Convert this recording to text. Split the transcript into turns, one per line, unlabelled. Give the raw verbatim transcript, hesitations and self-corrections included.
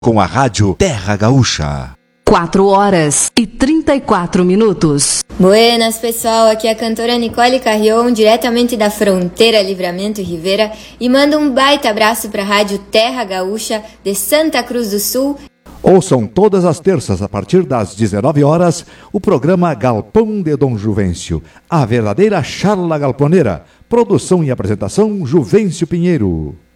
com a Rádio Terra Gaúcha.
quatro horas e trinta e quatro minutos.
Buenas, pessoal. Aqui é a cantora Nicole Carrion, diretamente da fronteira Livramento e Rivera, e manda um baita abraço para a Rádio Terra Gaúcha de Santa Cruz do Sul.
Ouçam todas as terças, a partir das dezenove horas, o programa Galpão de Dom Juvencio, a verdadeira charla galponeira. Produção e apresentação, Juvencio Pinheiro.